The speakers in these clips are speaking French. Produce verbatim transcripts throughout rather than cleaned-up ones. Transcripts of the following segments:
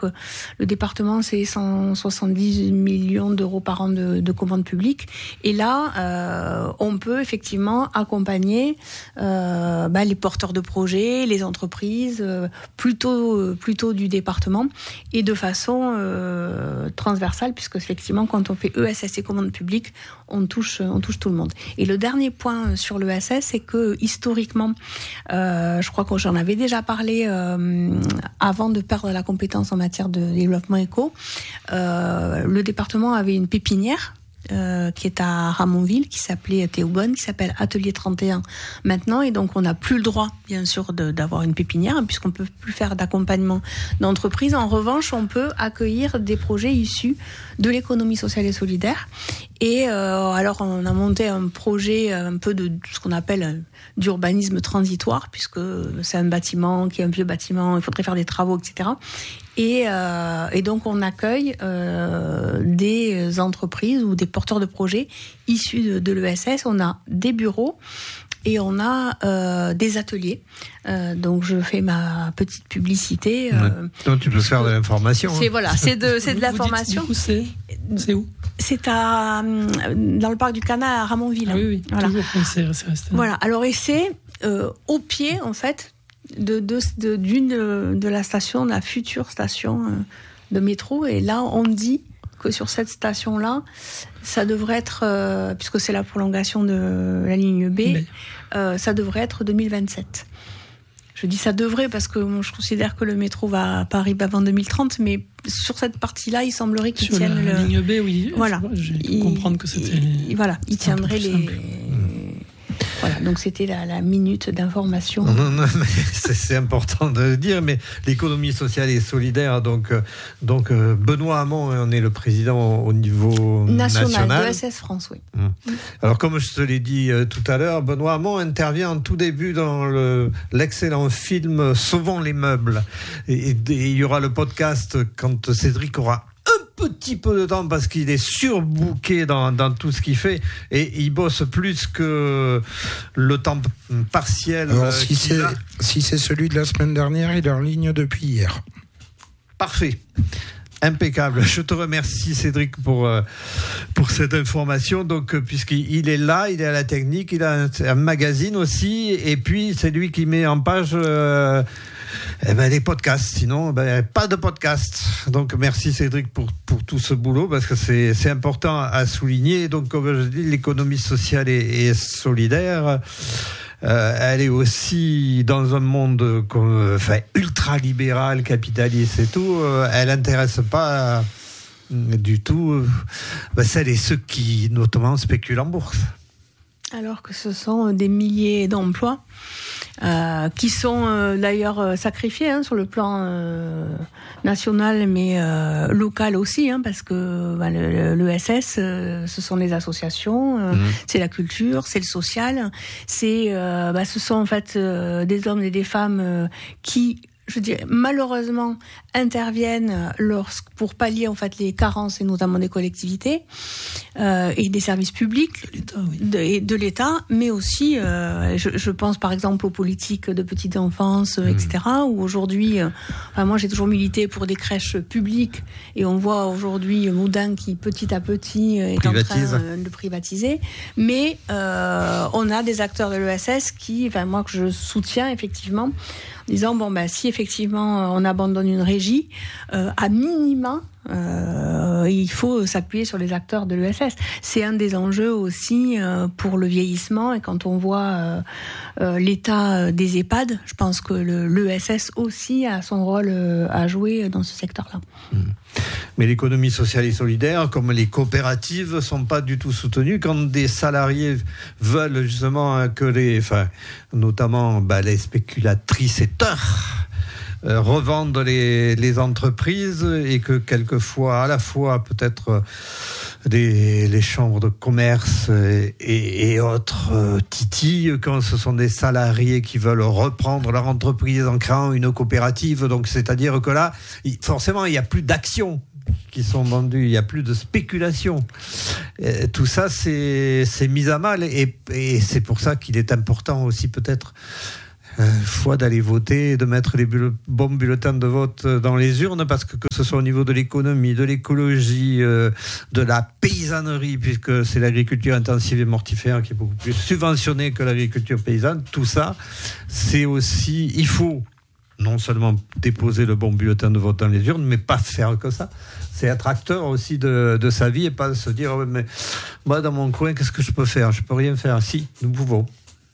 que le département, c'est cent soixante-dix millions d'euros par an de, de commandes publiques. Et là, euh, on peut effectivement accompagner euh, bah, les porteurs de projets, les entreprises, euh, plutôt, plutôt du département, et de façon euh, transversale, puisque effectivement, quand on fait E S S et commandes publiques, on touche, on touche tout le monde. Et le dernier point sur l'E S S, c'est que historiquement, euh, je crois que j'en avais déjà parlé euh, avant de perdre la compétence en matière de développement éco, euh, le département avait une pépinière Euh, qui est à Ramonville, qui s'appelait Théogone, qui s'appelle Atelier trente et un maintenant, et donc on n'a plus le droit, bien sûr, de, d'avoir une pépinière, hein, puisqu'on ne peut plus faire d'accompagnement d'entreprise. En revanche, on peut accueillir des projets issus de l'économie sociale et solidaire. Et euh, alors, on a monté un projet un peu de ce qu'on appelle d'urbanisme transitoire, puisque c'est un bâtiment qui est un vieux bâtiment, il faudrait faire des travaux, et cetera. Et, euh, et donc on accueille euh, des entreprises ou des porteurs de projets issus de, de l'E S S. On a des bureaux et on a euh, des ateliers. Euh, donc je fais ma petite publicité. Euh, ouais. Donc tu peux faire de l'information. C'est hein. voilà, c'est de c'est de l'information. Du coup, c'est c'est où? C'est à dans le parc du Canal à Ramonville. Ah oui oui. Voilà. Toujours. C'est, c'est resté. Voilà. Alors et c'est euh, au pied en fait. De, de, de, d'une de la station, de la future station de métro. Et là, on dit que sur cette station-là, ça devrait être, euh, puisque c'est la prolongation de la ligne B, B. Euh, ça devrait être deux mille vingt-sept. Je dis ça devrait parce que moi, je considère que le métro va pas arriver avant deux mille trente, mais sur cette partie-là, il semblerait qu'ils sur tiennent la le... ligne B, oui. Voilà. J'ai pu comprendre que c'était... Il, voilà, ils tiendraient les... Voilà, donc c'était la, la minute d'information. Non, non, mais c'est, c'est important de le dire, mais l'économie sociale et solidaire, donc, donc Benoît Hamon en est le président au niveau national. National, de E S S France, oui. Mmh. Alors, comme je te l'ai dit tout à l'heure, Benoît Hamon intervient en tout début dans le, l'excellent film Sauvons les meubles. Et, et, et il y aura le podcast quand Cédric aura un petit peu de temps parce qu'il est surbooké dans, dans tout ce qu'il fait et il bosse plus que le temps partiel. Alors, si, c'est, si c'est celui de la semaine dernière, il est en ligne depuis hier. Parfait. Impeccable. Je te remercie, Cédric, pour, pour cette information. Donc, puisqu'il est là, il est à la technique, il a un, un magazine aussi, et puis c'est lui qui met en page euh, eh ben, les podcasts. Sinon, ben, pas de podcast. Donc, merci, Cédric, pour, pour tout ce boulot, parce que c'est, c'est important à souligner. Donc, comme je dis, l'économie sociale et, et solidaire, Euh, elle est aussi dans un monde comme, enfin, ultra-libéral, capitaliste et tout. Euh, elle n'intéresse pas euh, du tout euh, ben, celles et ceux qui, notamment, spéculent en bourse. Alors que ce sont des milliers d'emplois euh, qui sont euh, d'ailleurs euh, sacrifiés hein, sur le plan euh, national, mais euh, local aussi, hein, parce que bah, le, le E S S, euh, ce sont les associations, euh, mmh. c'est la culture, c'est le social, c'est, euh, bah, ce sont en fait euh, des hommes et des femmes euh, qui, je dirais, malheureusement, interviennent lorsque, pour pallier en fait les carences et notamment des collectivités euh, et des services publics de l'État, oui. de, et de l'État, mais aussi, euh, je, je pense par exemple aux politiques de petite enfance, mmh. et cetera. Où aujourd'hui, euh, enfin, moi j'ai toujours milité pour des crèches publiques et on voit aujourd'hui Moudin qui petit à petit est Privatise. en train de privatiser, mais euh, on a des acteurs de l'E S S qui, enfin moi que je soutiens effectivement, en disant bon ben si effectivement on abandonne une régie, euh, à minima, euh, il faut s'appuyer sur les acteurs de l'E S S. C'est un des enjeux aussi euh, pour le vieillissement, et quand on voit euh, euh, l'état des EHPAD, je pense que le, l'E S S aussi a son rôle euh, à jouer dans ce secteur-là. Mmh. Mais l'économie sociale et solidaire, comme les coopératives, sont pas du tout soutenues. Quand des salariés veulent justement que les, enfin, notamment bah, les spéculatrices et teurs, Euh, revendent les, les entreprises, et que quelquefois, à la fois peut-être les, les chambres de commerce et, et, et autres euh, titillent quand ce sont des salariés qui veulent reprendre leur entreprise en créant une coopérative. Donc, c'est-à-dire que là, il, forcément, il n'y a plus d'actions qui sont vendus, il n'y a plus de spéculation. Et tout ça, c'est, c'est mis à mal, et, et c'est pour ça qu'il est important aussi peut-être euh, foi d'aller voter et de mettre les bulle- bons bulletins de vote dans les urnes, parce que que ce soit au niveau de l'économie, de l'écologie, euh, de la paysannerie, puisque c'est l'agriculture intensive et mortifère qui est beaucoup plus subventionnée que l'agriculture paysanne, tout ça, c'est aussi, il faut non seulement déposer le bon bulletin de vote dans les urnes, mais pas faire que ça. C'est être acteur aussi de, de sa vie et pas se dire oh, mais moi dans mon coin qu'est-ce que je peux faire ? Je peux rien faire. Si, nous pouvons.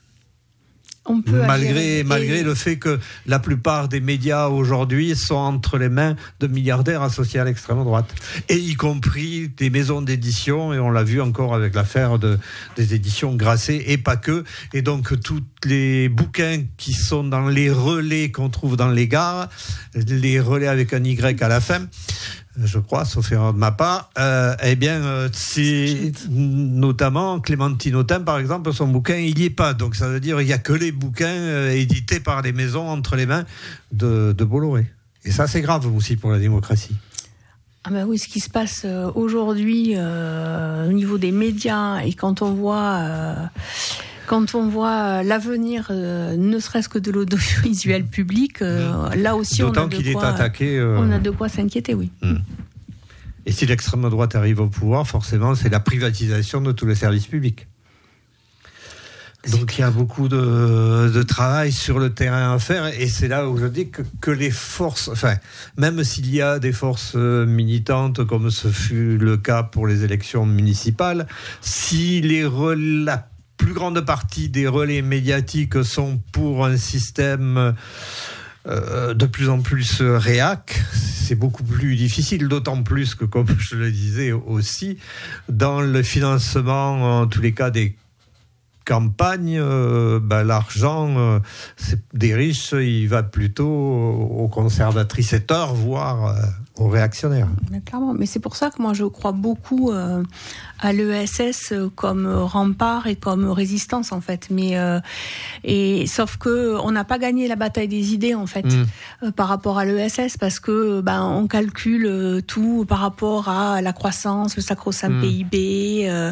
On peut malgré agir. malgré et... le fait que la plupart des médias aujourd'hui sont entre les mains de milliardaires associés à l'extrême droite, et y compris des maisons d'édition, et on l'a vu encore avec l'affaire de, des éditions Grasset, et pas que. Et donc tous les bouquins qui sont dans les relais qu'on trouve dans les gares, les relais avec un Y à la fin, je crois, sauf erreur de ma part, euh, eh bien, euh, c'est notamment Clémentine Autain, par exemple, son bouquin, il n'y est pas. Donc, ça veut dire qu'il n'y a que les bouquins euh, édités par les maisons entre les mains de, de Bolloré. Et ça, c'est grave aussi pour la démocratie. Ah ben oui, ce qui se passe euh, aujourd'hui euh, au niveau des médias, et quand on voit... Euh, Quand on voit l'avenir, euh, ne serait-ce que de l'audiovisuel public, euh, là aussi on a, de qu'il quoi, est attaqué, euh... on a de quoi s'inquiéter, oui. Mmh. Et si l'extrême droite arrive au pouvoir, forcément, c'est la privatisation de tous les services publics. Donc il y a beaucoup de, de travail sur le terrain à faire, et c'est là où je dis que, que les forces, enfin, même s'il y a des forces militantes, comme ce fut le cas pour les élections municipales, si les la plus grande partie des relais médiatiques sont pour un système euh, de plus en plus réac, c'est beaucoup plus difficile, d'autant plus que, comme je le disais aussi, dans le financement, en tous les cas, des campagnes, euh, ben, l'argent euh, c'est des riches, il va plutôt aux conservatrices-teurs, voire euh, aux réactionnaires. Mais clairement, mais c'est pour ça que moi je crois beaucoup euh, à l'E S S comme rempart et comme résistance en fait. Mais euh, et sauf que on n'a pas gagné la bataille des idées en fait mmh. euh, par rapport à l'E S S, parce que ben on calcule euh, tout par rapport à la croissance, le sacro-saint mmh. P I B euh,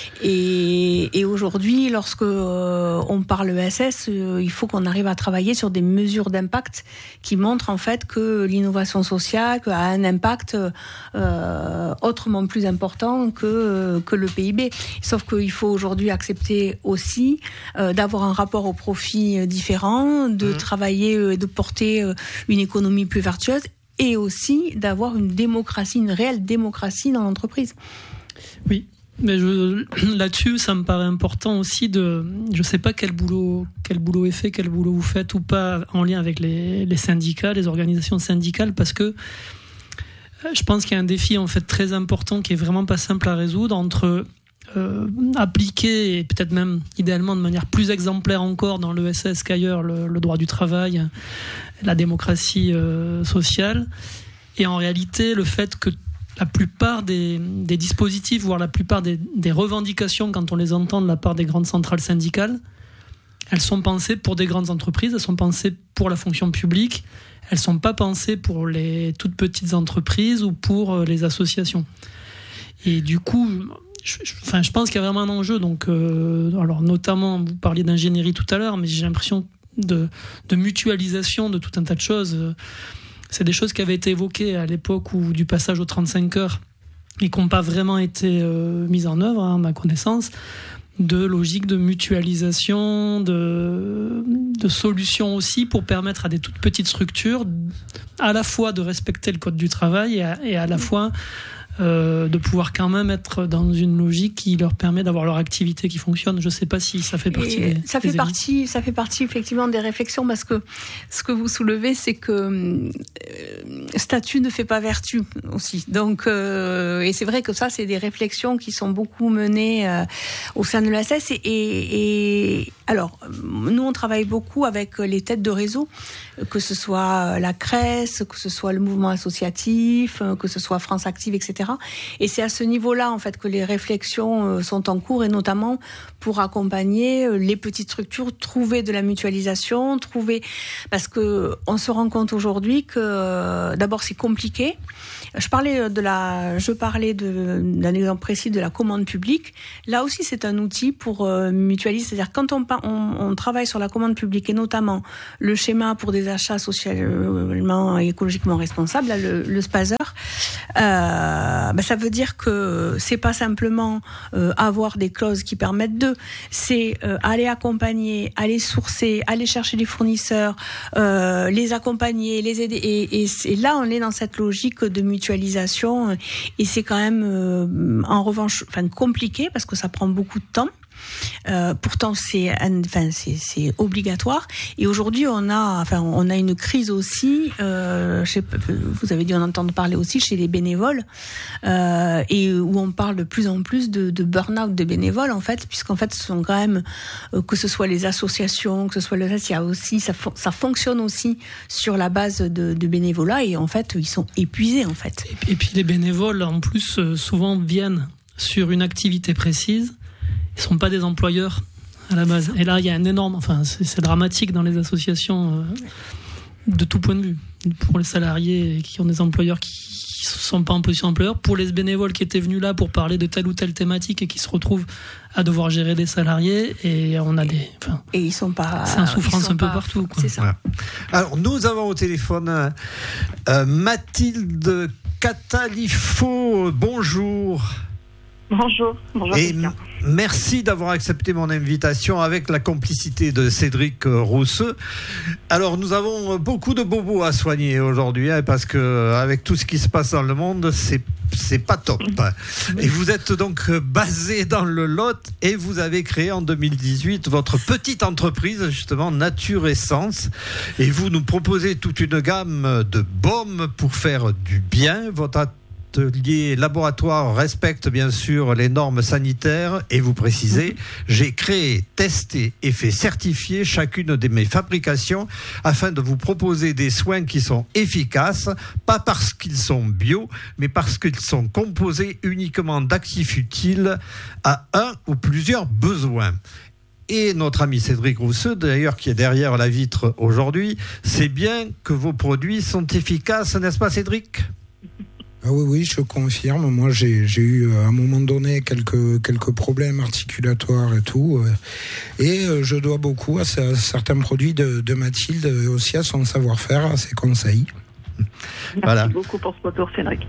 et, et aujourd'hui lorsque euh, on parle E S S, euh, il faut qu'on arrive à travailler sur des mesures d'impact qui montrent en fait que l'innovation sociale a un impact euh, autrement plus important que que le P I B. Sauf qu'il faut aujourd'hui accepter aussi euh, d'avoir un rapport au profit différent, de mmh. travailler et euh, de porter euh, une économie plus vertueuse, et aussi d'avoir une démocratie, une réelle démocratie dans l'entreprise. Oui. Mais je, là-dessus, ça me paraît important aussi de, je sais pas quel boulot, quel boulot est fait, quel boulot vous faites ou pas en lien avec les, les syndicats, les organisations syndicales, parce que je pense qu'il y a un défi en fait très important qui est vraiment pas simple à résoudre entre euh, appliquer, et peut-être même idéalement de manière plus exemplaire encore dans l'E S S qu'ailleurs, le, le droit du travail, la démocratie euh, sociale, et en réalité le fait que la plupart des, des dispositifs, voire la plupart des, des revendications, quand on les entend de la part des grandes centrales syndicales, elles sont pensées pour des grandes entreprises, elles sont pensées pour la fonction publique, elles ne sont pas pensées pour les toutes petites entreprises ou pour les associations. Et du coup, je, je, enfin, je pense qu'il y a vraiment un enjeu. Donc, euh, alors notamment, vous parliez d'ingénierie tout à l'heure, mais j'ai l'impression de, de mutualisation de tout un tas de choses. C'est des choses qui avaient été évoquées à l'époque où, du passage aux trente-cinq heures et qui n'ont pas vraiment été euh, mises en œuvre, hein, à ma connaissance, de logique de mutualisation, de, de solutions aussi pour permettre à des toutes petites structures à la fois de respecter le code du travail et à, et à la fois euh, de pouvoir quand même être dans une logique qui leur permet d'avoir leur activité qui fonctionne. Je ne sais pas si ça fait partie des, ça fait des partie, ça fait partie effectivement des réflexions, parce que ce que vous soulevez, c'est que euh, statut ne fait pas vertu aussi. Donc, euh, et c'est vrai que ça, c'est des réflexions qui sont beaucoup menées euh, au sein de l'E S S. Et, et, et alors, nous, on travaille beaucoup avec les têtes de réseau, que ce soit la C R E S, que ce soit le mouvement associatif, que ce soit France Active, et cetera. cetera. Et c'est à ce niveau-là, en fait, que les réflexions euh, sont en cours, et notamment pour accompagner euh, les petites structures, trouver de la mutualisation, trouver, parce que on se rend compte aujourd'hui que euh, d'abord c'est compliqué. Je parlais de la, je parlais de, d'un exemple précis de la commande publique. Là aussi, c'est un outil pour euh, mutualiser. C'est-à-dire quand on, on, on travaille sur la commande publique, et notamment le schéma pour des achats socialement et écologiquement responsables, là, le, le SPASER, euh, ben ça veut dire que c'est pas simplement euh, avoir des clauses qui permettent de, c'est euh, aller accompagner, aller sourcer, aller chercher des fournisseurs, euh, les accompagner, les aider. Et, et, et là, on est dans cette logique de mutualisation, et c'est quand même euh, en revanche, enfin compliqué parce que ça prend beaucoup de temps. Euh, pourtant, c'est, enfin, c'est, c'est obligatoire. Et aujourd'hui, on a, enfin, on a une crise aussi. Euh, je sais, vous avez dû en entendre parler aussi chez les bénévoles, euh, et où on parle de plus en plus de, de burn-out de bénévoles, en fait, puisqu'en fait, ce sont quand même, euh, que ce soit les associations, que ce soit le reste, il y a aussi, ça, ça fonctionne aussi sur la base de, de bénévolat, et en fait, ils sont épuisés, en fait. Et, et puis les bénévoles, en plus, euh, souvent viennent sur une activité précise. Ils ne sont pas des employeurs à la base. Et là, il y a un énorme... Enfin, c'est, c'est dramatique dans les associations euh, de tout point de vue. Pour les salariés qui ont des employeurs qui ne sont pas en position d'employeur. Pour les bénévoles qui étaient venus là pour parler de telle ou telle thématique et qui se retrouvent à devoir gérer des salariés. Et on a des... Enfin, et ils sont pas... C'est en souffrance un peu pas, partout, quoi. C'est ça. Voilà. Alors, nous avons au téléphone euh, Mathilde Catalifo. Bonjour. Bonjour, bonjour. Et m- merci d'avoir accepté mon invitation avec la complicité de Cédric Rousseux. Alors, nous avons beaucoup de bobos à soigner aujourd'hui, hein, parce que avec tout ce qui se passe dans le monde, c'est c'est pas top. Et vous êtes donc basé dans le Lot, et vous avez créé en deux mille dix-huit votre petite entreprise, justement, Nature Essence. Et vous nous proposez toute une gamme de baumes pour faire du bien. Votre atelier laboratoire respecte bien sûr les normes sanitaires, et vous précisez: j'ai créé, testé et fait certifier chacune de mes fabrications afin de vous proposer des soins qui sont efficaces, pas parce qu'ils sont bio, mais parce qu'ils sont composés uniquement d'actifs utiles à un ou plusieurs besoins. Et notre ami Cédric Rousseux, d'ailleurs, qui est derrière la vitre aujourd'hui, sait bien que vos produits sont efficaces, n'est-ce pas, Cédric ? Ah oui, oui, je confirme. Moi, j'ai, j'ai eu à un moment donné quelques, quelques problèmes articulatoires et tout. Et je dois beaucoup à, à certains produits de, de Mathilde, et aussi à son savoir-faire, à ses conseils. Merci voilà. beaucoup pour ce retour, Cédric.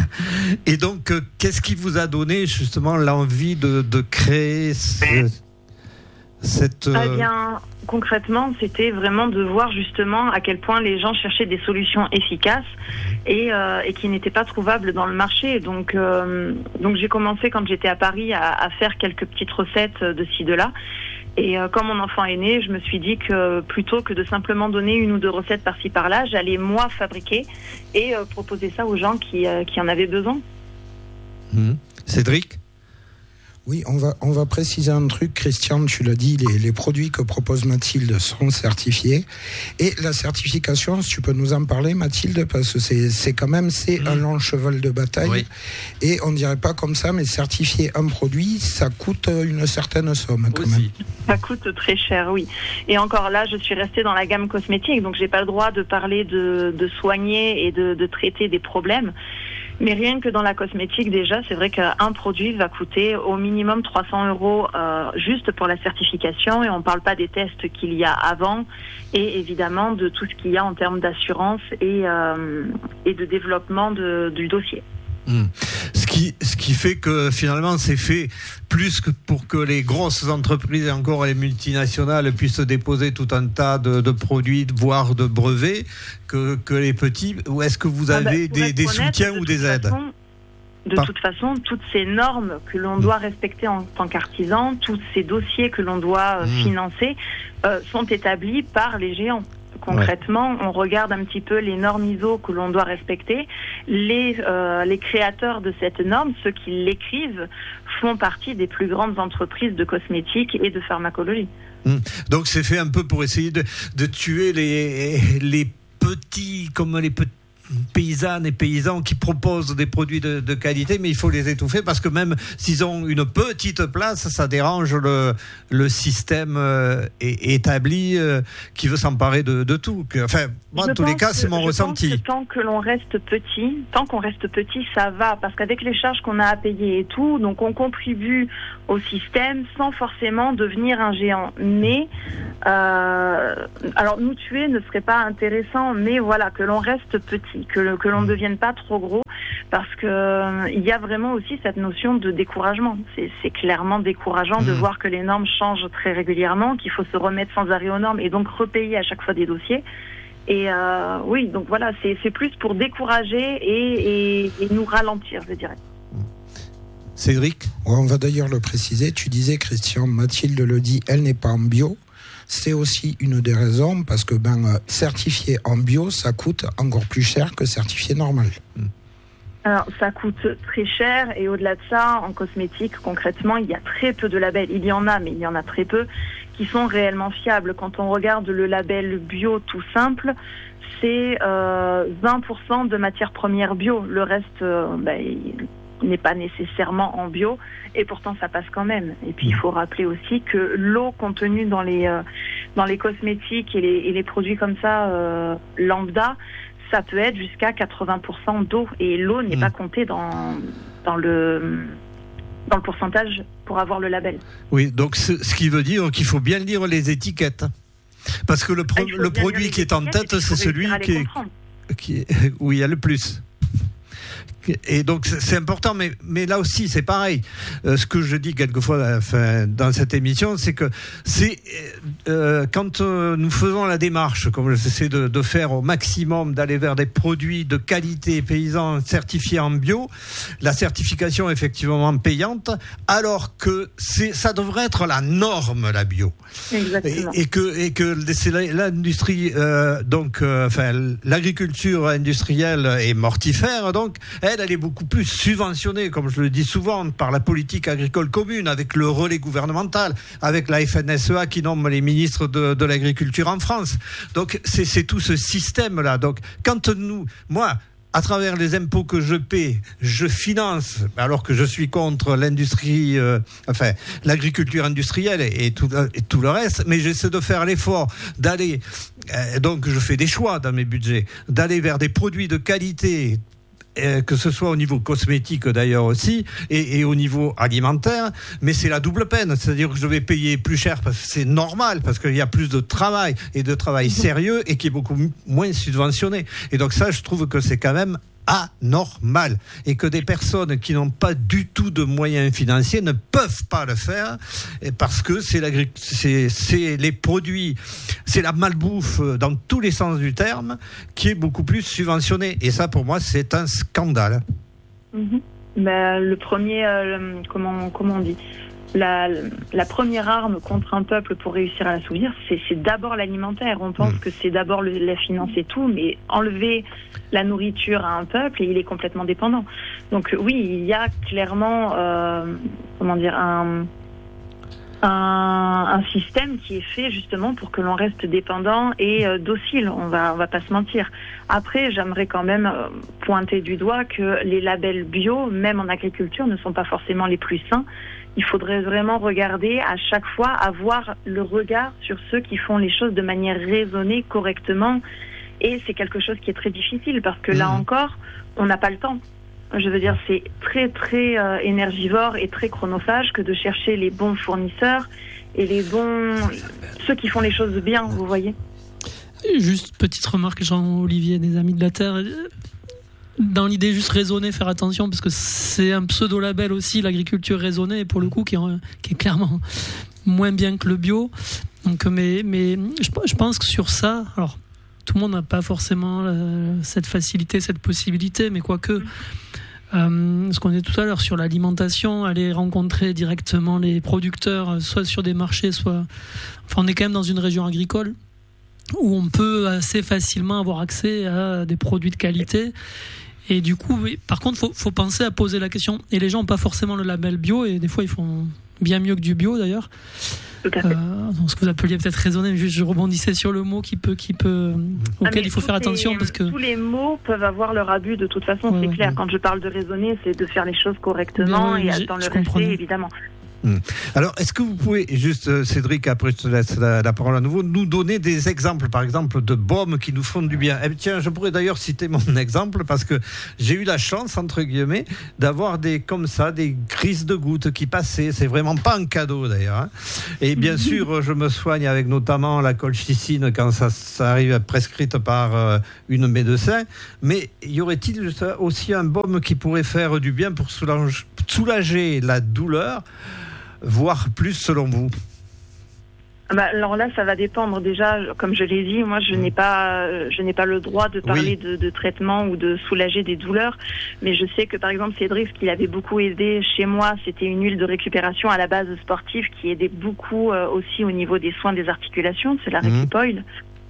Et donc, qu'est-ce qui vous a donné justement l'envie de, de créer ce, cette... Eh bien, concrètement, c'était vraiment de voir justement à quel point les gens cherchaient des solutions efficaces et, euh, et qui n'étaient pas trouvables dans le marché. Donc, euh, donc j'ai commencé quand j'étais à Paris à, à faire quelques petites recettes de ci, de là. Et euh, quand mon enfant est né, je me suis dit que plutôt que de simplement donner une ou deux recettes par-ci par-là, j'allais moi fabriquer et euh, proposer ça aux gens qui, euh, qui en avaient besoin. Mmh. Cédric ? Oui, on va, on va préciser un truc, Christian, tu l'as dit, les, les produits que propose Mathilde sont certifiés. Et la certification, si tu peux nous en parler, Mathilde, parce que c'est, c'est quand même c'est mmh. un long cheval de bataille. Oui. Et on ne dirait pas comme ça, mais certifier un produit, ça coûte une certaine somme quand Aussi. même. Ça coûte très cher, oui. Et encore là, je suis restée dans la gamme cosmétique, donc j'ai pas le droit de parler de, de soigner et de, de traiter des problèmes. Mais rien que dans la cosmétique, déjà, c'est vrai qu'un produit va coûter au minimum trois cents euros euh, juste pour la certification, et on ne parle pas des tests qu'il y a avant, et évidemment de tout ce qu'il y a en termes d'assurance et, euh, et de développement de, du dossier. Mmh. Ce qui, ce qui fait que finalement c'est fait plus que pour que les grosses entreprises et encore les multinationales puissent déposer tout un tas de, de produits, voire de brevets, que, que les petits. Ou est-ce que vous avez ah ben, des, des honnête, soutiens ou des aides ? Façon, de Pas. toute façon, toutes ces normes que l'on doit respecter en tant qu'artisan, tous ces dossiers que l'on doit mmh. financer, euh, sont établis par les géants. Concrètement, ouais. on regarde un petit peu les normes I S O que l'on doit respecter. Les, euh, les créateurs de cette norme, ceux qui l'écrivent, font partie des plus grandes entreprises de cosmétiques et de pharmacologie. Mmh. Donc c'est fait un peu pour essayer de, de tuer les, les petits, comme les petits, paysannes et paysans qui proposent des produits de, de qualité, mais il faut les étouffer parce que même s'ils ont une petite place, ça dérange le, le système euh, établi euh, qui veut s'emparer de, de tout. Enfin, moi, je en tous les cas, que, c'est mon je ressenti. Pense que tant que l'on reste petit, tant qu'on reste petit, ça va, parce qu'avec les charges qu'on a à payer et tout, donc on contribue au système sans forcément devenir un géant. Mais, euh, alors nous tuer ne serait pas intéressant, mais voilà, que l'on reste petit, que, le, que l'on ne devienne pas trop gros, parce que euh, il y a vraiment aussi cette notion de découragement. C'est, c'est clairement décourageant mmh. de voir que les normes changent très régulièrement, qu'il faut se remettre sans arrêt aux normes et donc repayer à chaque fois des dossiers. Et euh, oui, donc voilà, c'est, c'est plus pour décourager et, et, et nous ralentir, je dirais. Cédric ? Ouais, on va d'ailleurs le préciser. Tu disais, Christian, Mathilde le dit, elle n'est pas en bio. C'est aussi une des raisons parce que ben, euh, certifié en bio, ça coûte encore plus cher que certifié normal. Alors, ça coûte très cher et au-delà de ça, en cosmétique, concrètement, il y a très peu de labels. Il y en a, mais il y en a très peu qui sont réellement fiables. Quand on regarde le label bio tout simple, c'est euh, vingt pour cent de matières premières bio. Le reste euh, ben, il n'est pas nécessairement en bio et pourtant ça passe quand même. Et puis il faut rappeler aussi que l'eau contenue dans les euh, dans les cosmétiques et les, et les produits comme ça euh, lambda, ça peut être jusqu'à quatre-vingts pour cent d'eau et l'eau n'est mmh. pas comptée dans dans le dans le pourcentage pour avoir le label. Oui, donc ce, ce qui veut dire qu'il faut bien lire les étiquettes. Parce que le, pro, ah, le produit qui est en tête, c'est celui qui est, qui est, où il y a le plus. Et donc c'est important, mais, mais là aussi c'est pareil. Euh, ce que je dis quelquefois enfin, dans cette émission, c'est que c'est euh, quand euh, nous faisons la démarche, comme j'essaie de, de faire au maximum, d'aller vers des produits de qualité paysans certifiés en bio, la certification est effectivement payante, alors que c'est, ça devrait être la norme, la bio. Exactement. Et, et que et que c'est l'industrie, euh, donc euh, enfin l'agriculture industrielle est mortifère, donc elle, elle est beaucoup plus subventionnée, comme je le dis souvent, par la politique agricole commune, avec le relais gouvernemental, avec la F N S E A qui nomme les ministres de, de l'agriculture en France. Donc c'est, c'est tout ce système-là. Donc quand nous, moi, à travers les impôts que je paie, je finance, alors que je suis contre l'industrie, euh, enfin l'agriculture industrielle et, et, tout, et tout le reste, mais j'essaie de faire l'effort d'aller, euh, donc je fais des choix dans mes budgets, d'aller vers des produits de qualité, que ce soit au niveau cosmétique d'ailleurs aussi, et, et au niveau alimentaire, mais c'est la double peine, c'est-à-dire que je vais payer plus cher parce que c'est normal, parce qu'il y a plus de travail, et de travail sérieux, et qui est beaucoup moins subventionné. Et donc ça, je trouve que c'est quand même anormal, et que des personnes qui n'ont pas du tout de moyens financiers ne peuvent pas le faire, parce que c'est, c'est, c'est les produits, c'est la malbouffe dans tous les sens du terme qui est beaucoup plus subventionnée, et ça pour moi c'est un scandale. Mmh. Ben, le premier, euh, comment, comment on dit La, la première arme contre un peuple pour réussir à l'assouvir, c'est, c'est d'abord l'alimentaire. On pense mmh. que c'est d'abord le, la finance et tout, mais enlever la nourriture à un peuple, et il est complètement dépendant. Donc oui, il y a clairement, euh, comment dire, un, un, un système qui est fait justement pour que l'on reste dépendant et euh, docile. On va, on va pas se mentir. Après, j'aimerais quand même euh, pointer du doigt que les labels bio, même en agriculture, ne sont pas forcément les plus sains. Il faudrait vraiment regarder à chaque fois, avoir le regard sur ceux qui font les choses de manière raisonnée, correctement. Et c'est quelque chose qui est très difficile parce que mmh. là encore, on n'a pas le temps. Je veux dire, c'est très très euh, énergivore et très chronophage que de chercher les bons fournisseurs et les bons, ceux qui font les choses bien, vous voyez. Juste petite remarque, Jean-Olivier, des Amis de la Terre. Dans l'idée juste raisonner, faire attention, parce que c'est un pseudo-label aussi, l'agriculture raisonnée, pour le coup, qui est, qui est clairement moins bien que le bio. Donc, mais, mais je, je pense que sur ça, alors tout le monde n'a pas forcément euh, cette facilité, cette possibilité, mais quoique, euh, ce qu'on dit tout à l'heure sur l'alimentation, aller rencontrer directement les producteurs, soit sur des marchés, soit... Enfin, on est quand même dans une région agricole, où on peut assez facilement avoir accès à des produits de qualité. Et du coup, oui, par contre, faut, faut penser à poser la question. Et les gens n'ont pas forcément le label bio, et des fois, ils font, bien mieux que du bio d'ailleurs. Tout à fait. Euh, donc ce que vous appeliez peut-être raisonner, juste je rebondissais sur le mot qui peut, qui peut, auquel ah, il faut faire attention les, parce que tous les mots peuvent avoir leur abus de toute façon, ouais, c'est ouais, clair. Ouais. Quand je parle de raisonner, c'est de faire les choses correctement bien, et dans le respect, évidemment. Alors, est-ce que vous pouvez, juste Cédric, après je te laisse la, la parole à nouveau, nous donner des exemples, par exemple, de baumes qui nous font du bien? Eh bien, tiens, je pourrais d'ailleurs citer mon exemple parce que j'ai eu la chance, entre guillemets, d'avoir des comme ça, des crises de gouttes qui passaient. C'est vraiment pas un cadeau d'ailleurs. Hein. Et bien sûr, je me soigne avec notamment la colchicine quand ça, ça arrive prescrite par euh, une médecin. Mais y aurait-il aussi un baume qui pourrait faire du bien pour soulager, soulager la douleur? Voire plus selon vous? Bah, alors là, ça va dépendre. Déjà, comme je l'ai dit, moi, je n'ai pas, je n'ai pas le droit de parler oui. de, de traitement ou de soulager des douleurs. Mais je sais que, par exemple, Cédric, ce qui l'avait beaucoup aidé chez moi, c'était une huile de récupération à la base sportive qui aidait beaucoup euh, aussi au niveau des soins des articulations. C'est la mmh. Récupoil.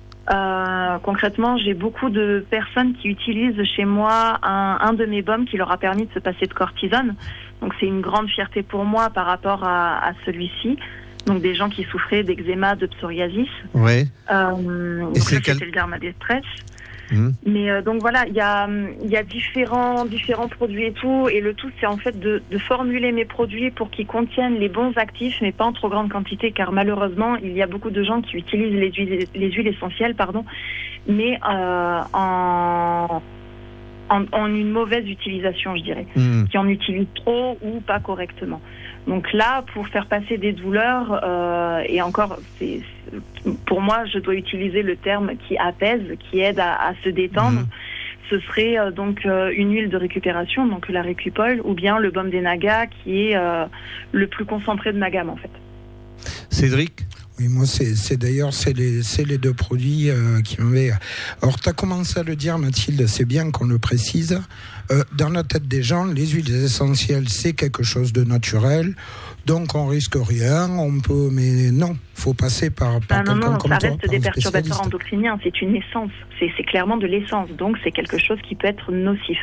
Euh, concrètement, j'ai beaucoup de personnes qui utilisent chez moi un, un de mes baumes qui leur a permis de se passer de cortisone. Donc c'est une grande fierté pour moi par rapport à, à celui-ci. Donc des gens qui souffraient d'eczéma, de psoriasis. Ouais. Euh, donc là, c'était le Dermadestress. Mmh. Mais euh, donc voilà, il y a, y a différents, différents produits et tout. Et le tout, c'est en fait de, de formuler mes produits pour qu'ils contiennent les bons actifs, mais pas en trop grande quantité, car malheureusement, il y a beaucoup de gens qui utilisent les huiles, les huiles essentielles, pardon, mais euh, en... En, en une mauvaise utilisation, je dirais, mmh. qui en utilisent trop ou pas correctement. Donc là, pour faire passer des douleurs, euh, et encore, c'est, c'est, pour moi, je dois utiliser le terme qui apaise, qui aide à, à se détendre. Mmh. Ce serait euh, donc euh, une huile de récupération, donc la Récupoil, ou bien le baume des Nagas, qui est euh, le plus concentré de ma gamme, en fait. Cédric ? Oui, moi, c'est, c'est d'ailleurs, c'est les, c'est les deux produits euh, qui m'avaient... Alors, tu as commencé à le dire, Mathilde, c'est bien qu'on le précise. Euh, dans la tête des gens, les huiles essentielles, c'est quelque chose de naturel. Donc, on risque rien, on peut... Mais non, il faut passer par, par ah, quelqu'un non, non, comme ça toi, reste des perturbateurs endocriniens. C'est une essence. C'est, c'est clairement de l'essence. Donc, c'est quelque chose qui peut être nocif.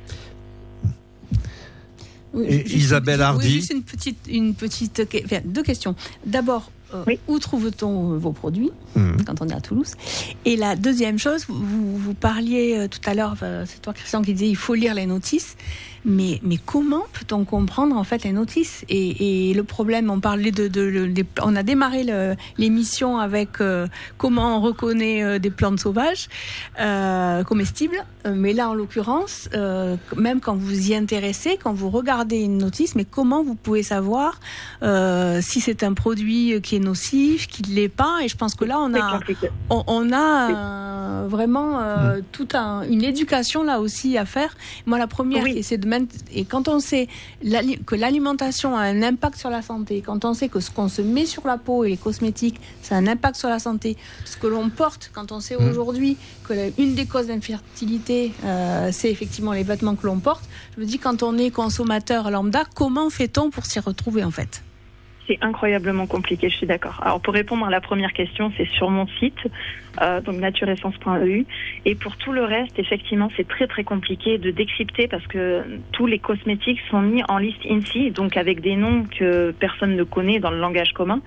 Oui, Et juste, Isabelle Hardy. Oui, juste une petite, une petite, enfin, deux questions. D'abord, euh, oui. où trouve-t-on vos produits mmh. quand on est à Toulouse? Et la deuxième chose, vous, vous parliez euh, tout à l'heure, euh, c'est toi Christian qui disait il faut lire les notices. Mais, mais comment peut-on comprendre en fait les notices et, et le problème, on parlait de, de, de, de on a démarré le, l'émission avec euh, comment on reconnaît euh, des plantes sauvages euh, comestibles, mais là en l'occurrence, euh, même quand vous y intéressez, quand vous regardez une notice, mais comment vous pouvez savoir euh, si c'est un produit qui est nocif, qui ne l'est pas? Et je pense que là on a, on, on a euh, vraiment euh, mmh. toute un, une éducation là aussi à faire. Moi la première, oui. c'est de et quand on sait que l'alimentation a un impact sur la santé, quand on sait que ce qu'on se met sur la peau et les cosmétiques, ça a un impact sur la santé, ce que l'on porte, quand on sait mmh. aujourd'hui que une des causes d'infertilité, euh, c'est effectivement les vêtements que l'on porte, je me dis quand on est consommateur lambda, comment fait-on pour s'y retrouver en fait ? C'est incroyablement compliqué, je suis d'accord. Alors pour répondre à la première question, c'est sur mon site, euh, donc natureessence point e u. Et pour tout le reste, effectivement, c'est très très compliqué de décrypter parce que tous les cosmétiques sont mis en liste I N S I, donc avec des noms que personne ne connaît dans le langage commun.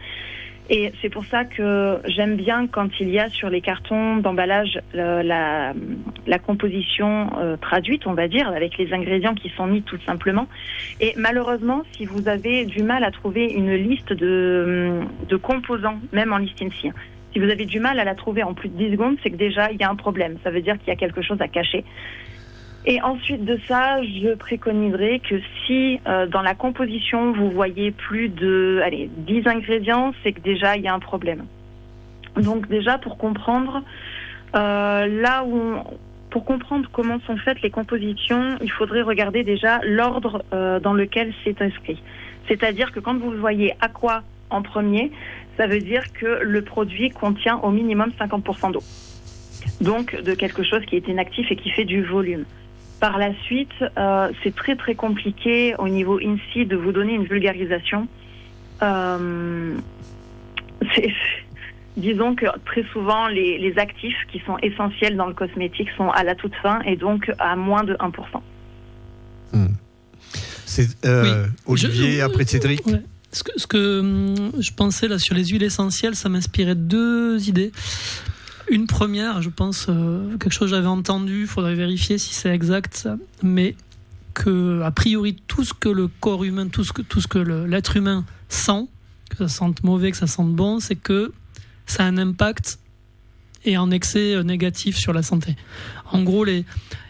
Et c'est pour ça que j'aime bien quand il y a sur les cartons d'emballage euh, la, la composition euh, traduite, on va dire, avec les ingrédients qui sont mis tout simplement. Et malheureusement, si vous avez du mal à trouver une liste de, de composants, même en liste I N S I, si vous avez du mal à la trouver en plus de dix secondes, c'est que déjà, il y a un problème. Ça veut dire qu'il y a quelque chose à cacher. Et ensuite de ça, je préconiserais que si euh, dans la composition vous voyez plus de allez, dix ingrédients, c'est que déjà il y a un problème. Donc déjà pour comprendre euh, là où on, pour comprendre comment sont faites les compositions, il faudrait regarder déjà l'ordre euh, dans lequel c'est inscrit. C'est-à-dire que quand vous voyez aqua en premier, ça veut dire que le produit contient au minimum cinquante pour cent d'eau. Donc de quelque chose qui est inactif et qui fait du volume. Par la suite, euh, c'est très très compliqué au niveau I N S I de vous donner une vulgarisation. Euh, c'est, disons que très souvent, les, les actifs qui sont essentiels dans le cosmétique sont à la toute fin et donc à moins de un pour cent. Mmh. C'est, euh, oui. Olivier, je, après Cédric. Ouais. ce que, ce que je pensais là sur les huiles essentielles, ça m'inspirait deux idées. Une première, je pense, euh, quelque chose que j'avais entendu, il faudrait vérifier si c'est exact, mais que, a priori, tout ce que le corps humain, tout ce que, tout ce que le, l'être humain sent, que ça sente mauvais, que ça sente bon, c'est que ça a un impact et en excès négatif sur la santé. En gros, les,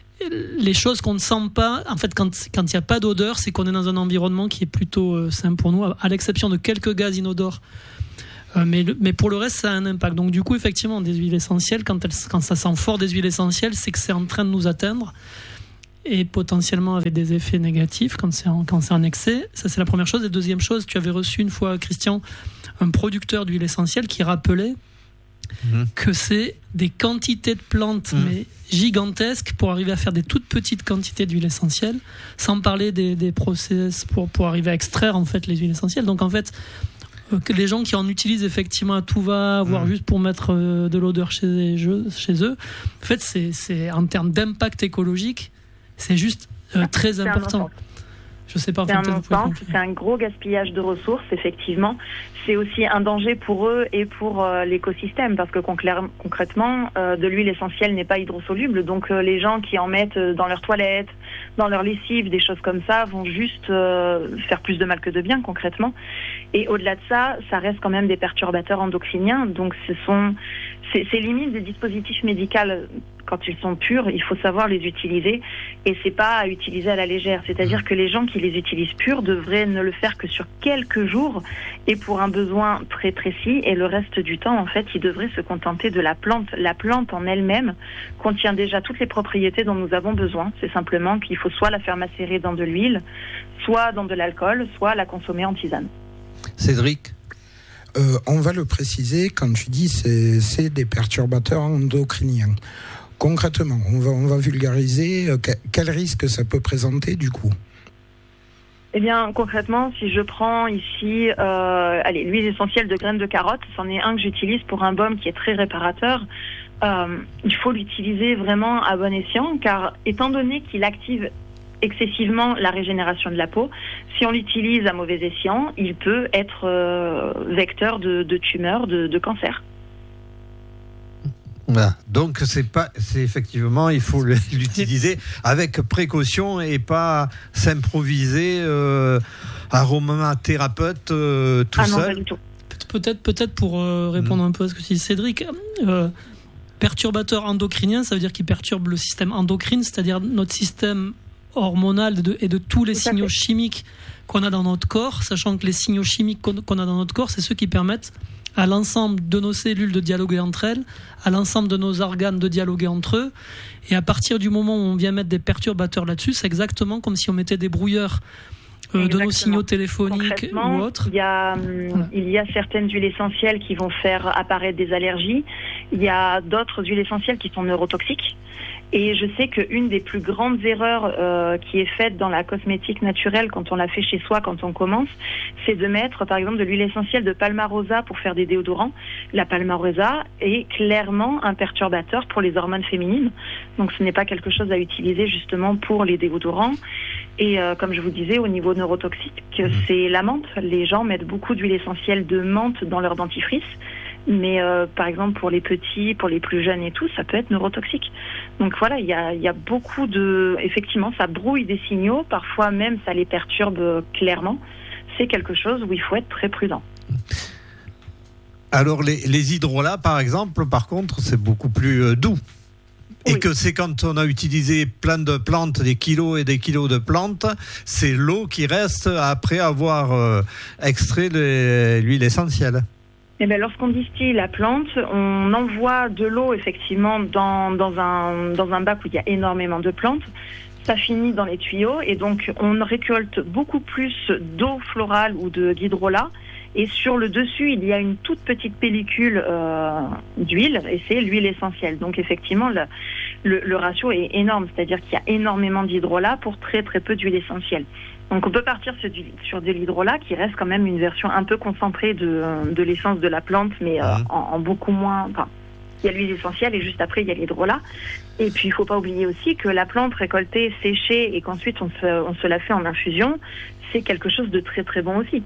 les choses qu'on ne sent pas, en fait, quand il n'y a pas d'odeur, c'est qu'on est dans un environnement qui est plutôt euh, sain pour nous, à l'exception de quelques gaz inodores. Euh, mais, le, mais pour le reste, ça a un impact. Donc du coup, effectivement, des huiles essentielles, quand, elles, quand ça sent fort des huiles essentielles, c'est que c'est en train de nous atteindre et potentiellement avec des effets négatifs quand c'est en, quand c'est en excès. Ça, c'est la première chose. Et deuxième chose, tu avais reçu une fois, Christian, un producteur d'huile essentielle qui rappelait mmh. que c'est des quantités de plantes, mmh. mais gigantesques, pour arriver à faire des toutes petites quantités d'huile essentielle, sans parler des, des process pour, pour arriver à extraire en fait les huiles essentielles. Donc en fait, que les gens qui en utilisent effectivement à tout va, voire mmh. juste pour mettre de l'odeur chez, chez eux, en fait, c'est, c'est en termes d'impact écologique, c'est juste euh, très c'est important. Je sais pas. C'est un non-sens, c'est un gros gaspillage de ressources, effectivement. C'est aussi un danger pour eux et pour euh, l'écosystème, parce que conclé- concrètement, euh, de l'huile essentielle n'est pas hydrosoluble. Donc euh, les gens qui en mettent dans leurs toilettes, dans leurs lessives, des choses comme ça, vont juste euh, faire plus de mal que de bien, concrètement. Et au-delà de ça, ça reste quand même des perturbateurs endocriniens. Donc ce sont, c'est, c'est limite des dispositifs médicaux. Quand ils sont purs, il faut savoir les utiliser, et c'est pas à utiliser à la légère. C'est-à-dire que les gens qui les utilisent purs devraient ne le faire que sur quelques jours et pour un besoin très précis, et le reste du temps, en fait, ils devraient se contenter de la plante. La plante en elle-même contient déjà toutes les propriétés dont nous avons besoin. C'est simplement qu'il faut soit la faire macérer dans de l'huile, soit dans de l'alcool, soit la consommer en tisane. Cédric ? euh, On va le préciser, quand tu dis c'est, c'est des perturbateurs endocriniens. Concrètement, on va, on va vulgariser, euh, quel risque ça peut présenter du coup ? Eh bien, concrètement, si je prends ici euh, allez, l'huile essentielle de graines de carotte, c'en est un que j'utilise pour un baume qui est très réparateur. Euh, il faut l'utiliser vraiment à bon escient, car étant donné qu'il active excessivement la régénération de la peau, si on l'utilise à mauvais escient, il peut être euh, vecteur de, de tumeurs, de, de cancer. Voilà. Donc c'est pas, c'est effectivement, il faut l'utiliser avec précaution et pas s'improviser euh, aromathérapeute euh, tout ah non, seul. Pas du tout. Peut-être, peut-être pour euh, répondre mmh. un peu à ce que dit Cédric, euh, perturbateur endocrinien, ça veut dire qu'il perturbe le système endocrine, c'est-à-dire notre système hormonal et de, et de tous les signaux chimiques qu'on a dans notre corps, sachant que les signaux chimiques qu'on, qu'on a dans notre corps, c'est ceux qui permettent à l'ensemble de nos cellules de dialoguer entre elles, à l'ensemble de nos organes de dialoguer entre eux. Et à partir du moment où on vient mettre des perturbateurs là-dessus, c'est exactement comme si on mettait des brouilleurs euh, de nos signaux téléphoniques ou autres. Il y a, voilà. il y a certaines huiles essentielles qui vont faire apparaître des allergies. Il y a d'autres huiles essentielles qui sont neurotoxiques. Et je sais qu'une des plus grandes erreurs euh, qui est faite dans la cosmétique naturelle quand on la fait chez soi, quand on commence, c'est de mettre par exemple de l'huile essentielle de palmarosa pour faire des déodorants. La palmarosa est clairement un perturbateur pour les hormones féminines. Donc ce n'est pas quelque chose à utiliser justement pour les déodorants. Et euh, comme je vous disais, au niveau neurotoxique, c'est la menthe. Les gens mettent beaucoup d'huile essentielle de menthe dans leur dentifrice. Mais euh, par exemple pour les petits, pour les plus jeunes et tout, ça peut être neurotoxique. Donc voilà, il y a, y a beaucoup de... Effectivement, ça brouille des signaux, parfois même ça les perturbe clairement. C'est quelque chose où il faut être très prudent. Alors les, les hydrolats, par exemple, par contre, c'est beaucoup plus euh, doux. Et oui. que c'est quand on a utilisé plein de plantes, des kilos et des kilos de plantes, c'est l'eau qui reste après avoir euh, extrait les, l'huile essentielle. Eh bien, lorsqu'on distille la plante, on envoie de l'eau effectivement dans, dans, un, dans un bac où il y a énormément de plantes. Ça finit dans les tuyaux et donc on récolte beaucoup plus d'eau florale ou de, d'hydrolat. Et sur le dessus, il y a une toute petite pellicule euh, d'huile et c'est l'huile essentielle. Donc effectivement, le, le, le ratio est énorme, c'est-à-dire qu'il y a énormément d'hydrolat pour très très peu d'huile essentielle. Donc on peut partir sur, du, sur de l'hydrolat qui reste quand même une version un peu concentrée de, de l'essence de la plante, mais euh, en, en beaucoup moins... Enfin, il y a l'huile essentielle et juste après il y a l'hydrolat. Et puis il ne faut pas oublier aussi que la plante récoltée, séchée et qu'ensuite on se, on se la fait en infusion, c'est quelque chose de très très bon aussi.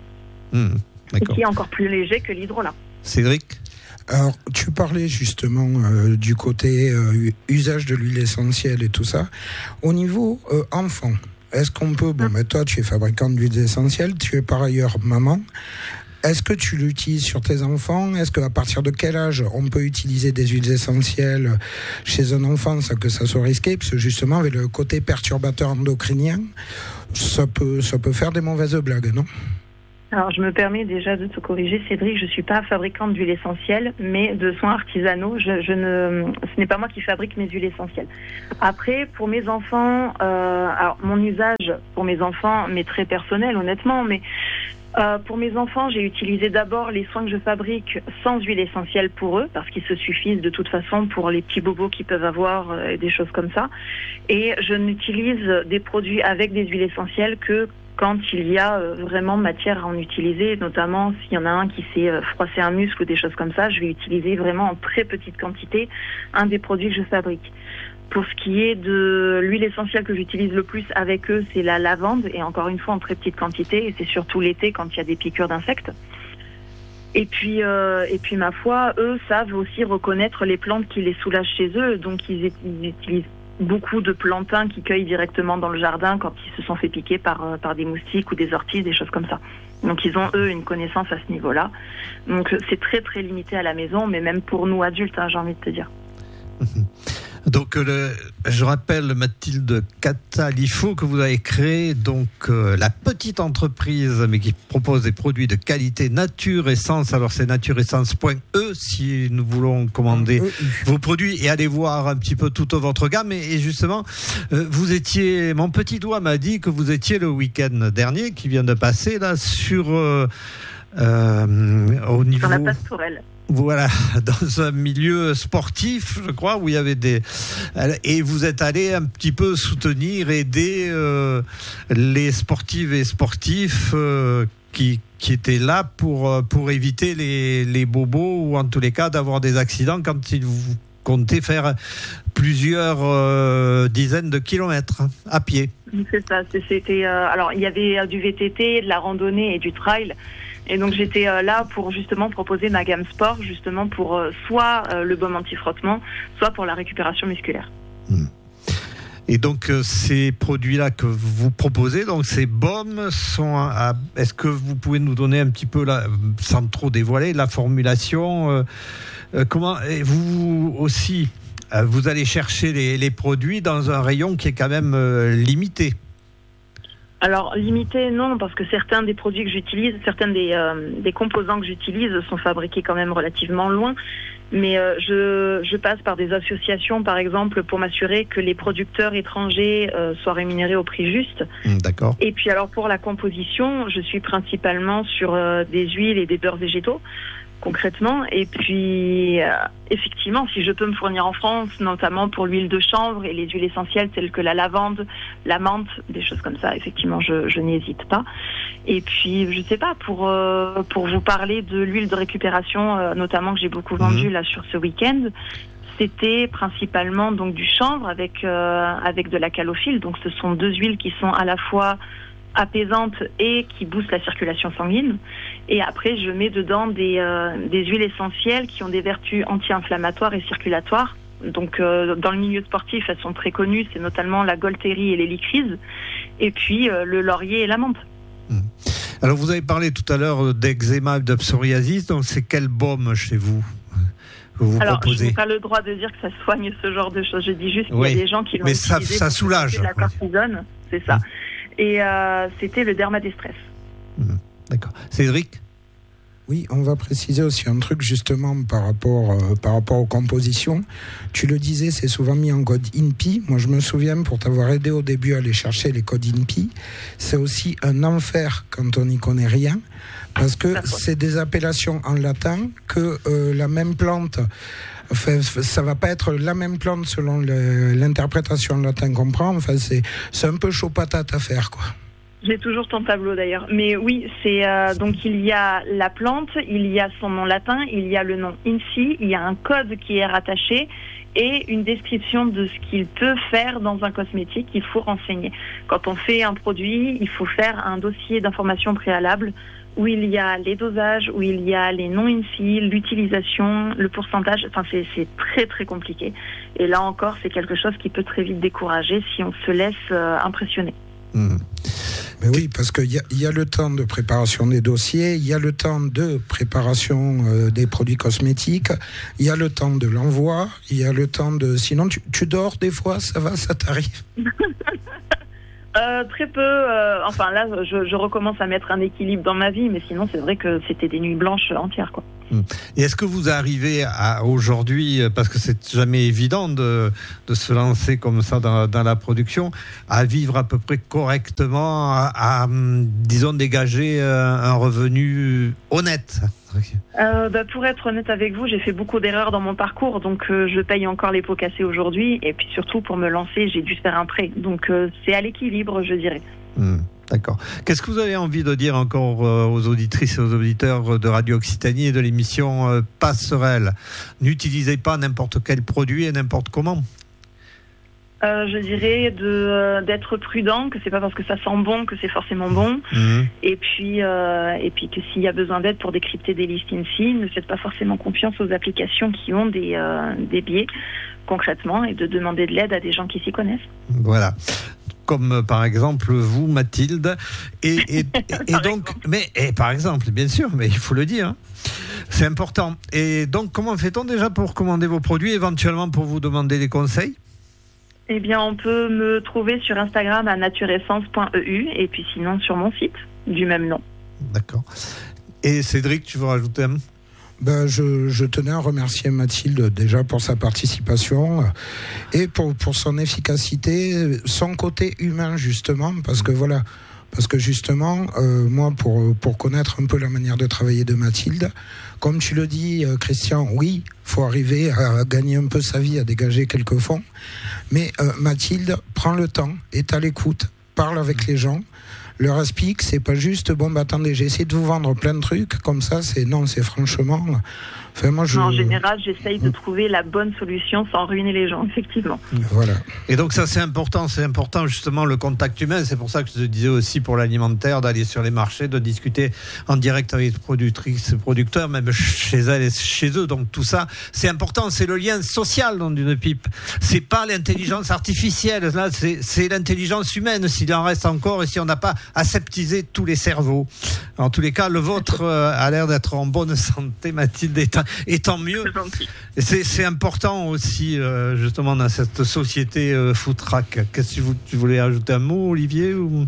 Mmh, et qui est encore plus léger que l'hydrolat. Cédric ? Alors, tu parlais justement euh, du côté euh, usage de l'huile essentielle et tout ça. Au niveau euh, enfant, est-ce qu'on peut... Bon, mais toi, tu es fabricant d'huiles essentielles, tu es par ailleurs maman. Est-ce que tu l'utilises sur tes enfants ? Est-ce qu'à partir de quel âge on peut utiliser des huiles essentielles chez un enfant sans que ça soit risqué ? Parce que justement, avec le côté perturbateur endocrinien, ça peut, ça peut faire des mauvaises blagues, non ? Alors, je me permets déjà de te corriger, Cédric. Je suis pas fabricante d'huile essentielle, mais de soins artisanaux. Je, je ne, ce n'est pas moi qui fabrique mes huiles essentielles. Après, pour mes enfants, euh, alors mon usage pour mes enfants, mais très personnel, honnêtement, mais euh, pour mes enfants, j'ai utilisé d'abord les soins que je fabrique sans huile essentielle pour eux, parce qu'ils se suffisent de toute façon pour les petits bobos qu'ils peuvent avoir euh, et des choses comme ça. Et je n'utilise des produits avec des huiles essentielles que quand il y a vraiment matière à en utiliser, notamment s'il y en a un qui s'est froissé un muscle ou des choses comme ça, je vais utiliser vraiment en très petite quantité un des produits que je fabrique. Pour ce qui est de l'huile essentielle que j'utilise le plus avec eux, c'est la lavande, et encore une fois en très petite quantité, et c'est surtout l'été quand il y a des piqûres d'insectes. Et puis, euh, et puis ma foi, eux savent aussi reconnaître les plantes qui les soulagent chez eux, donc ils, ils utilisent beaucoup de plantains qui cueillent directement dans le jardin quand ils se sont fait piquer par, par des moustiques ou des orties, des choses comme ça. Donc ils ont, eux, une connaissance à ce niveau-là. Donc c'est très très limité à la maison, mais même pour nous adultes, hein, j'ai envie de te dire. Donc, le, je rappelle, Mathilde Catalifo, que vous avez créé donc euh, la petite entreprise, mais qui propose des produits de qualité Nature Essence. Alors, c'est natureessence point e si nous voulons commander vos produits et aller voir un petit peu toute votre gamme. Et, et justement, euh, vous étiez, mon petit doigt m'a dit que vous étiez le week-end dernier, qui vient de passer là, sur euh, euh, au niveau. Sur la place Tourelle. Voilà, dans un milieu sportif, je crois, où il y avait des... Et vous êtes allé un petit peu soutenir, aider euh, les sportives et sportifs euh, qui, qui étaient là pour, pour éviter les, les bobos, ou en tous les cas d'avoir des accidents quand ils vous comptez faire plusieurs euh, dizaines de kilomètres à pied. C'est ça, c'était... Euh, alors, il y avait du V T T, de la randonnée et du trail. Et donc j'étais euh, là pour justement proposer ma gamme sport, justement pour euh, soit euh, le baume anti-frottement, soit pour la récupération musculaire. Mmh. Et donc euh, ces produits-là que vous proposez, donc ces baumes, sont à, est-ce que vous pouvez nous donner un petit peu, la, sans trop dévoiler, la formulation euh, euh, comment et vous aussi, euh, vous allez chercher les, les produits dans un rayon qui est quand même euh, limité? Alors, limité, non, parce que certains des produits que j'utilise, certains des, euh, des composants que j'utilise sont fabriqués quand même relativement loin. Mais euh, je, je passe par des associations, par exemple, pour m'assurer que les producteurs étrangers euh, soient rémunérés au prix juste. Mmh, d'accord. Et puis alors, pour la composition, je suis principalement sur euh, des huiles et des beurres végétaux, concrètement. Et puis, euh, effectivement, si je peux me fournir en France, notamment pour l'huile de chanvre et les huiles essentielles telles que la lavande, la menthe, des choses comme ça, effectivement, je, je n'hésite pas. Et puis, je sais pas, pour euh, pour vous parler de l'huile de récupération, euh, notamment que j'ai beaucoup vendue mmh. là sur ce week-end, c'était principalement donc du chanvre avec euh, avec de la calophylle. Donc, ce sont deux huiles qui sont à la fois apaisante et qui booste la circulation sanguine. Et après, je mets dedans des, euh, des huiles essentielles qui ont des vertus anti-inflammatoires et circulatoires. Donc, euh, dans le milieu sportif, elles sont très connues. C'est notamment la Golterie et l'hélicryse. Et puis, euh, le laurier et la menthe. Mmh. Alors, vous avez parlé tout à l'heure d'eczéma et de psoriasis. Donc, c'est quel baume chez vous que vous Alors, proposez? je n'ai pas le droit de dire que ça soigne ce genre de choses. Je dis juste qu'il oui. y a des gens qui l'ont Mais ça, utilisé ça soulage. La cortisone, c'est ça. Mmh. Et euh, c'était le Dermadestress. Mmh. D'accord. Cédric? Oui, on va préciser aussi un truc justement par rapport, euh, par rapport aux compositions. Tu le disais, c'est souvent mis en code I N P I. Moi, je me souviens, pour t'avoir aidé au début à aller chercher les codes I N P I, c'est aussi un enfer quand on n'y connaît rien, parce que c'est des appellations en latin que euh, la même plante... Enfin, ça va pas être la même plante selon le, l'interprétation latin qu'on prend. Enfin, c'est, c'est un peu chaud patate à faire, quoi. J'ai toujours ton tableau d'ailleurs. Mais oui, c'est euh, donc il y a la plante, il y a son nom latin, il y a le nom I N S I, il y a un code qui est rattaché et une description de ce qu'il peut faire dans un cosmétique. Il faut renseigner. Quand on fait un produit, il faut faire un dossier d'information préalable où il y a les dosages, où il y a les noms I N S I, l'utilisation, le pourcentage. Enfin, c'est, c'est très très compliqué. Et là encore, c'est quelque chose qui peut très vite décourager si on se laisse euh, impressionner. Mmh. Mais oui, parce qu'il y, y a le temps de préparation des dossiers, il y a le temps de préparation euh, des produits cosmétiques, il y a le temps de l'envoi, il y a le temps de... Sinon, tu, tu dors des fois, ça va, ça t'arrive Euh, très peu. Euh, enfin là, je, je recommence à mettre un équilibre dans ma vie, mais sinon c'est vrai que c'était des nuits blanches entières, quoi. Et est-ce que vous arrivez à aujourd'hui, parce que c'est jamais évident de, de se lancer comme ça dans, dans la production, à vivre à peu près correctement, à, à disons dégager un revenu honnête? Euh, bah, pour être honnête avec vous, j'ai fait beaucoup d'erreurs dans mon parcours, donc euh, je paye encore les pots cassés aujourd'hui, et puis surtout pour me lancer, j'ai dû faire un prêt, donc euh, c'est à l'équilibre, je dirais. Mmh, d'accord. Qu'est-ce que vous avez envie de dire encore euh, aux auditrices et aux auditeurs de Radio Occitanie et de l'émission euh, Passerelle? N'utilisez pas n'importe quel produit et n'importe comment. Euh, je dirais de euh, d'être prudent, que c'est pas parce que ça sent bon que c'est forcément bon, mmh. et puis euh, et puis que s'il y a besoin d'aide pour décrypter des listes I N S I, ne faites pas forcément confiance aux applications qui ont des euh, des biais concrètement, et de demander de l'aide à des gens qui s'y connaissent. Voilà. Comme euh, par exemple vous, Mathilde, et, et, et, et donc, exemple. mais et par exemple, bien sûr, mais il faut le dire, hein, c'est important. Et donc, comment fait-on déjà pour commander vos produits, éventuellement pour vous demander des conseils? Eh bien, on peut me trouver sur Instagram à natureessence point e u et puis sinon sur mon site du même nom. D'accord. Et Cédric, tu veux rajouter un? Ben, je, je tenais à remercier Mathilde déjà pour sa participation et pour, pour son efficacité, son côté humain justement, parce que voilà, parce que justement, euh, moi pour, pour connaître un peu la manière de travailler de Mathilde, comme tu le dis euh, Christian, oui, faut arriver à gagner un peu sa vie, à dégager quelques fonds, mais euh, Mathilde prend le temps, est à l'écoute, parle avec les gens, leur explique, c'est pas juste, bon bah attendez, j'ai essayé de vous vendre plein de trucs, comme ça, c'est non, c'est franchement... Enfin, moi, je... En général, j'essaye de trouver la bonne solution sans ruiner les gens, effectivement. Voilà. Et donc ça, c'est important, c'est important justement le contact humain. C'est pour ça que je te disais aussi pour l'alimentaire, d'aller sur les marchés, de discuter en direct avec les productrices et producteurs, même chez elles et chez eux. Donc tout ça, c'est important, c'est le lien social dans une pipe. C'est pas l'intelligence artificielle, là, c'est, c'est l'intelligence humaine, s'il en reste encore, et si on n'a pas aseptisé tous les cerveaux. En tous les cas, le vôtre euh, a l'air d'être en bonne santé, Mathilde, et Et tant mieux. C'est, c'est important aussi, euh, justement, dans cette société euh, food track. Qu'est-ce que vous, tu voulais ajouter un mot, Olivier ou...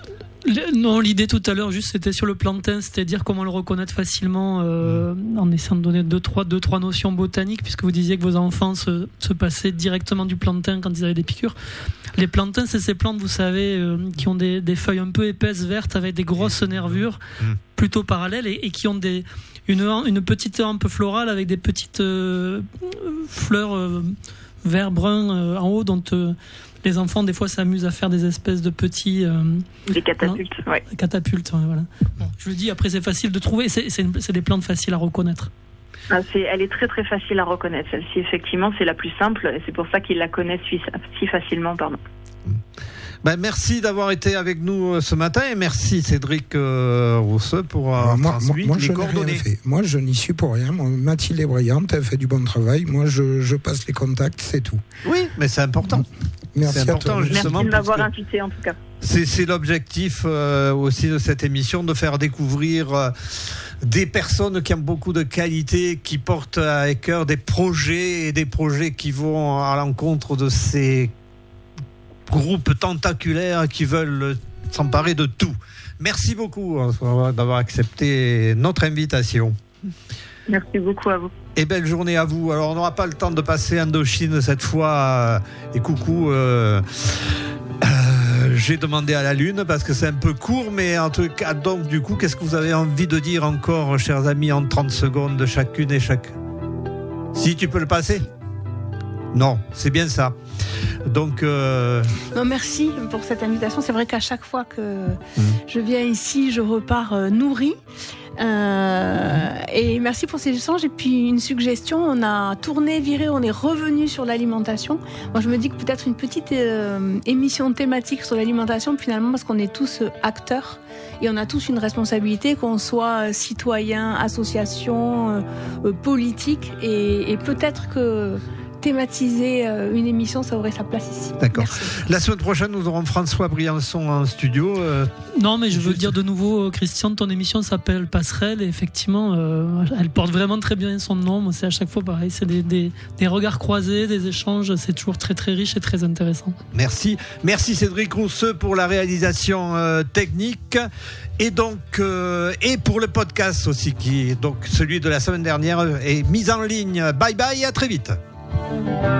Non, l'idée tout à l'heure, juste, c'était sur le plantain, c'est-à-dire comment le reconnaître facilement euh, mmh. en essayant de donner deux trois, deux, trois notions botaniques, puisque vous disiez que vos enfants se, se passaient directement du plantain quand ils avaient des piqûres. Les plantains, c'est ces plantes, vous savez, euh, qui ont des, des feuilles un peu épaisses, vertes, avec des grosses nervures, mmh. plutôt parallèles, et, et qui ont des, une, une petite hampe florale avec des petites euh, fleurs euh, vert brun euh, en haut, dont... Euh, les enfants, des fois, s'amusent à faire des espèces de petits... Euh, des catapultes, oui. Catapultes, ouais, voilà. Bon, je le dis, après, c'est facile de trouver. C'est, c'est, une, c'est des plantes faciles à reconnaître. Ah, c'est, elle est très, très facile à reconnaître. Celle-ci, effectivement, c'est la plus simple. Et c'est pour ça qu'ils la connaissent si, si facilement. Pardon. Ben, merci d'avoir été avec nous ce matin. Et merci, Cédric euh, Rousseux, pour avoir moi, transmis moi, les je coordonnées. N'ai rien fait. Moi, je n'y suis pour rien. Moi, Mathilde est brillante. Elle fait du bon travail. Moi, je, je passe les contacts. C'est tout. Oui, mais c'est important. Merci, c'est important, à toi. justement, merci de m'avoir invité en tout cas. C'est, c'est l'objectif euh, aussi de cette émission, de faire découvrir euh, des personnes qui ont beaucoup de qualités, qui portent à cœur des projets et des projets qui vont à l'encontre de ces groupes tentaculaires qui veulent s'emparer de tout. Merci beaucoup hein, d'avoir accepté notre invitation. Merci beaucoup à vous. Et belle journée à vous. Alors on n'aura pas le temps de passer Indochine cette fois. Et coucou, euh, euh, j'ai demandé à la Lune parce que c'est un peu court, mais en tout cas, donc du coup, qu'est-ce que vous avez envie de dire encore, chers amis, en trente secondes de chacune et chacun? Si tu peux le passer? Non, c'est bien ça. Donc, euh... non, merci pour cette invitation. C'est vrai qu'à chaque fois que mmh. je viens ici, je repars euh, nourrie. Euh, et merci pour ces échanges. Et puis une suggestion, on a tourné, viré, on est revenu sur l'alimentation. Moi je me dis que peut-être une petite euh, émission thématique sur l'alimentation, finalement, parce qu'on est tous euh, acteurs et on a tous une responsabilité, qu'on soit euh, citoyen, association, euh, euh, politique, et, et peut-être que thématiser une émission, ça aurait sa place ici. D'accord. Merci. La semaine prochaine, nous aurons François Briançon en studio. Euh, non, mais je veux juste... dire de nouveau, Christian, ton émission s'appelle Passerelle, et effectivement, euh, elle porte vraiment très bien son nom. Moi, c'est à chaque fois pareil, c'est des, des, des regards croisés, des échanges, c'est toujours très très riche et très intéressant. Merci. Merci Cédric Rousseux pour la réalisation euh, technique. Et donc, euh, et pour le podcast aussi, qui donc celui de la semaine dernière est mis en ligne. Bye bye, à très vite.